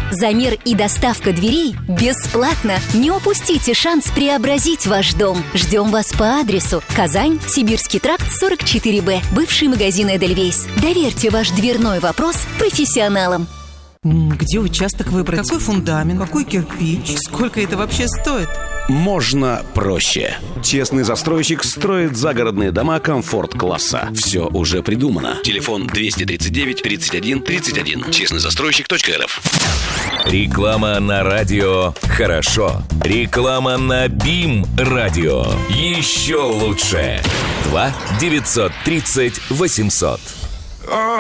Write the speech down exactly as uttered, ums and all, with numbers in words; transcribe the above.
Замер и доставка дверей бесплатно. Не упустите шанс преобразить ваш дом. Ждем вас по адресу: Казань, Сибирский тракт, сорок четыре бэ, бывший магазин «Эдельвейс». Доверьте ваш дверной вопрос профессионалам. Где участок выбрать? Какой фундамент? Какой кирпич? Сколько это вообще стоит? Можно проще. Честный застройщик строит загородные дома комфорт-класса. Все уже придумано. Телефон двести тридцать девять тридцать один тридцать один. честный застройщик точка эр эф. Реклама на радио хорошо. Реклама на БИМ радио еще лучше. два девятьсот тридцать восемьсот.